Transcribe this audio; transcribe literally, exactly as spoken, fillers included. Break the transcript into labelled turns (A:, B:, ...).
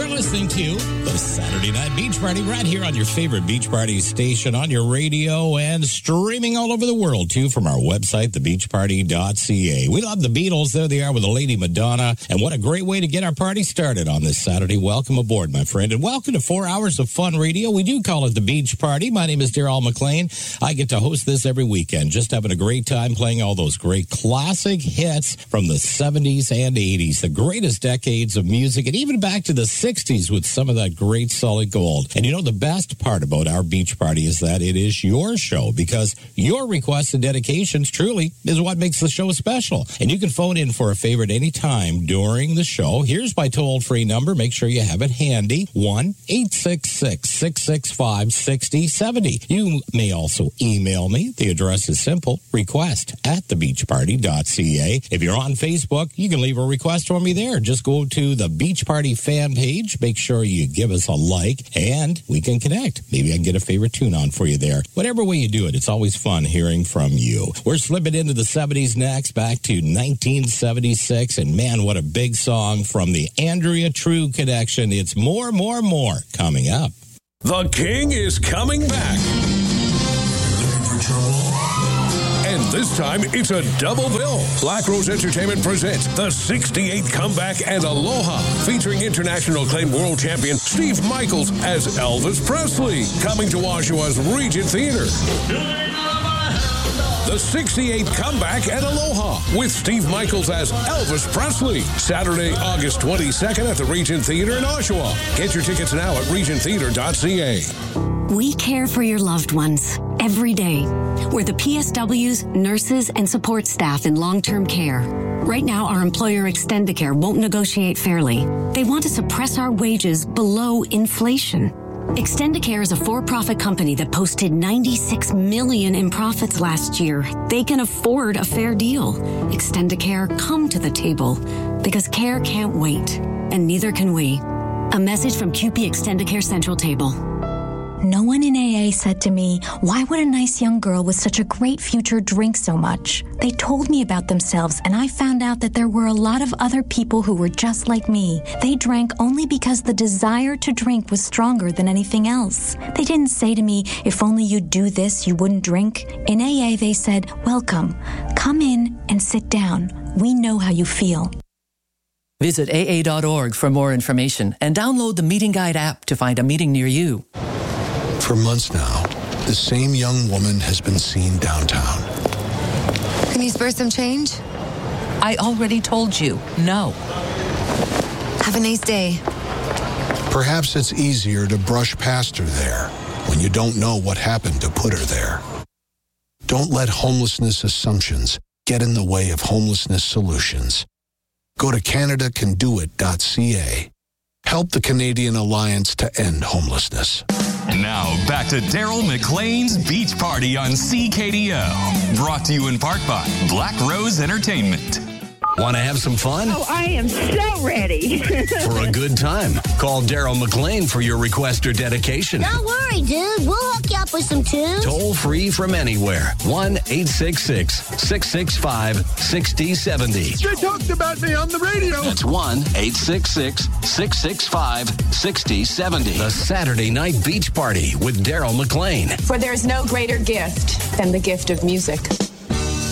A: You're listening to the Saturday Night Beach Party right here on your favorite Beach Party station, on your radio, and streaming all over the world, too, from our website, the beach party dot c a. We love the Beatles. There they are with the Lady Madonna. And what a great way to get our party started on this Saturday. Welcome aboard, my friend, and welcome to four hours of fun radio. We do call it the Beach Party. My name is Daryl McLean. I get to host this every weekend, just having a great time playing all those great classic hits from the seventies and eighties, the greatest decades of music, and even back to the sixties with some of that great solid gold. And you know, the best part about our beach party is that it is your show, because your requests and dedications truly is what makes the show special. And you can phone in for a favorite anytime during the show. Here's my toll-free number. Make sure you have it handy. one eight six six, six six five, six zero seven zero. You may also email me. The address is simple. Request at the beach party dot c a. If you're on Facebook, you can leave a request for me there. Just go to the Beach Party fan page. Make sure you give us a like, and we can connect. Maybe I can get a favorite tune on for you there. Whatever way you do it, it's always fun hearing from you. We're slipping into the seventies next, back to nineteen seventy-six, and man, what a big song from the Andrea True Connection. It's More, More, More coming up.
B: The King is coming back. And this time, it's a double bill. Black Rose Entertainment presents the sixty-eighth Comeback and Aloha, featuring international acclaimed world champion Steve Michaels as Elvis Presley, coming to Oshawa's Regent Theater. The sixty-eighth Comeback and Aloha with Steve Michaels as Elvis Presley. Saturday, August twenty-second at the Regent Theater in Oshawa. Get your tickets now at regent theater dot c a.
C: We care for your loved ones every day. We're the P S Ws, nurses, and support staff in long-term care. Right now, our employer Extendicare won't negotiate fairly. They want to suppress our wages below inflation. Extendicare is a for-profit company that posted ninety-six million dollars in profits last year. They can afford a fair deal. Extendicare, come to the table, because care can't wait, and neither can we. A message from Q P Extendicare Central Table.
D: No one in A A said to me, why would a nice young girl with such a great future drink so much? They told me about themselves, and I found out that there were a lot of other people who were just like me. They drank only because the desire to drink was stronger than anything else. They didn't say to me, if only you'd do this, you wouldn't drink. In A A, they said, welcome. Come in and sit down. We know how you feel.
E: Visit A A dot org for more information and download the Meeting Guide app to find a meeting near you.
F: For months now, the same young woman has been seen downtown.
G: Can you spare some change?
E: I already told you, no.
G: Have a nice day.
F: Perhaps it's easier to brush past her there when you don't know what happened to put her there. Don't let homelessness assumptions get in the way of homelessness solutions. Go to canada can do it dot c a. Help the Canadian Alliance to End Homelessness.
H: Now, back to Daryl McLean's Beach Party on C K D O. Brought to you in part by Black Rose Entertainment.
I: Want to have some fun?
J: Oh, I am so ready.
I: For a good time, call Daryl McLean for your request or dedication.
K: Don't worry, dude. We'll hook you up with some tunes.
I: Toll free from anywhere. one eight six six, six six five, six zero seven zero.
L: They talked about me on the radio.
I: That's one eight six six, six six five, six zero seven zero. The Saturday Night Beach Party with Daryl McLean.
M: For there's no greater gift than the gift of music.